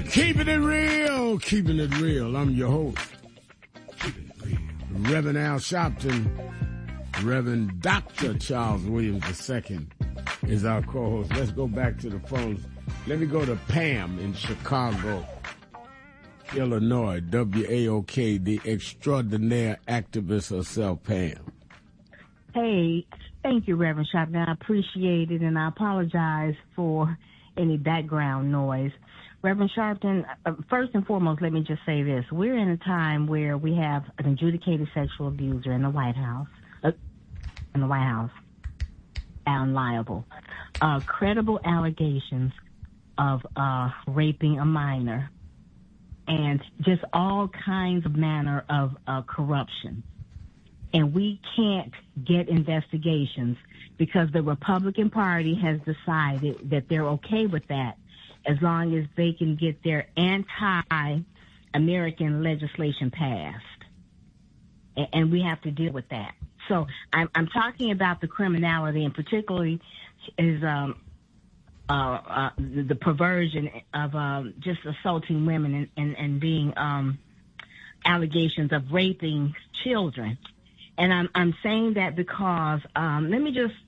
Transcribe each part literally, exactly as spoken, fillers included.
Keeping it real, keeping it real. I'm your host, keeping it real, Reverend Al Sharpton. Reverend Doctor Charles Williams the Second is our co-host. Let's go back to the phones. Let me go to Pam in Chicago, Illinois. W A O K, the extraordinaire activist herself, Pam. Hey, thank you, Reverend Sharpton. I appreciate it, and I apologize for any background noise. Reverend Sharpton, uh, first and foremost, let me just say this. We're in a time where we have an adjudicated sexual abuser in the White House, uh, in the White House, found liable. Uh, credible allegations of uh, raping a minor, and just all kinds of manner of uh, corruption. And we can't get investigations because the Republican Party has decided that they're okay with that, as long as they can get their anti-American legislation passed. And we have to deal with that. So I'm, I'm talking about the criminality, and particularly is um, uh, uh, the, the perversion of um, just assaulting women and, and, and being um, allegations of raping children. And I'm, I'm saying that because, um, let me just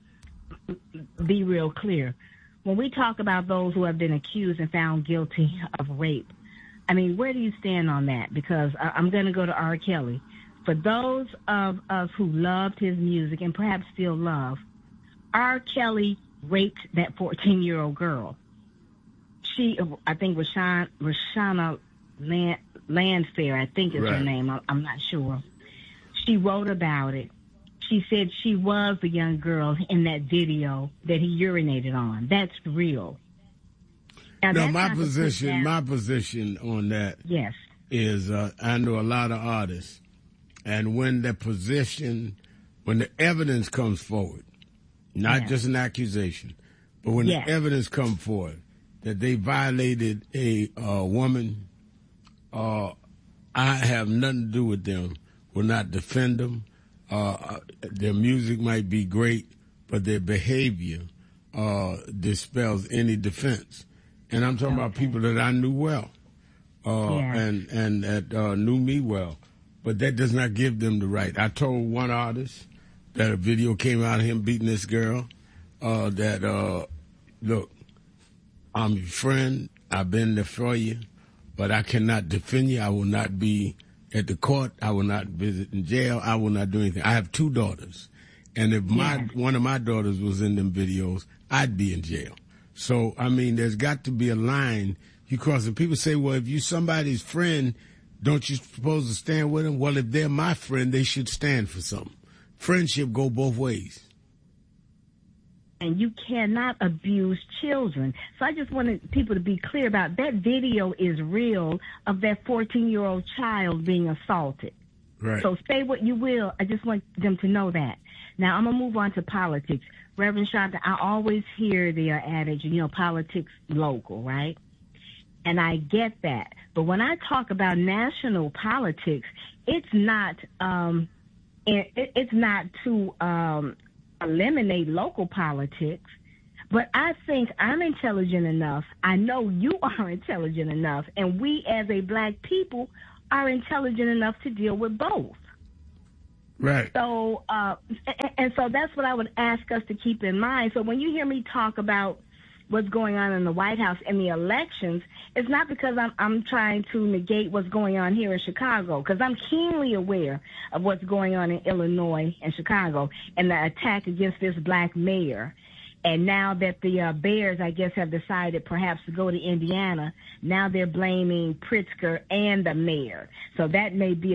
be real clear. When we talk about those who have been accused and found guilty of rape, I mean, where do you stand on that? Because I, I'm going to go to R. Kelly. For those of us who loved his music and perhaps still love, R. Kelly raped that fourteen-year-old girl. She, I think, Rashana, Rashana Land, Landfair, I think is right. her name. I'm, I'm not sure. She wrote about it. She said she was the young girl in that video that he urinated on. That's real. Now, no, that's my position, my position on that yes. is uh, I know a lot of artists, and when the position, when the evidence comes forward, not yes. just an accusation, but when yes. the evidence comes forward that they violated a uh, woman, uh, I have nothing to do with them, will not defend them. Uh, their music might be great, but their behavior uh, dispels any defense. And I'm talking okay. about people that I knew well uh, yeah. and, and that uh, knew me well. But that does not give them the right. I told one artist that a video came out of him beating this girl uh, that, uh, look, I'm your friend. I've been there for you, but I cannot defend you. I will not be at the court. I will not visit in jail. I will not do anything. I have two daughters. And if my yes. one of my daughters was in them videos, I'd be in jail. So, I mean, there's got to be a line you cross. And people say, well, if you're somebody's friend, don't you supposed to stand with them? Well, if they're my friend, they should stand for something. Friendship go both ways. And you cannot abuse children. So I just wanted people to be clear about that video is real of that fourteen-year-old child being assaulted. Right. So say what you will. I just want them to know that. Now, I'm going to move on to politics. Reverend Sharpton, I always hear the uh, adage, you know, politics local, right? And I get that. But when I talk about national politics, it's not, um, it, it's not to, um, eliminate local politics, but I think I'm intelligent enough. I know you are intelligent enough, and we as a black people are intelligent enough to deal with both. Right. So, uh, and, and so that's what I would ask us to keep in mind. So when you hear me talk about what's going on in the White House and the elections, it's not because I'm, I'm trying to negate what's going on here in Chicago, because I'm keenly aware of what's going on in Illinois and Chicago and the attack against this black mayor. And now that the uh, Bears, I guess, have decided perhaps to go to Indiana, now they're blaming Pritzker and the mayor. So that may be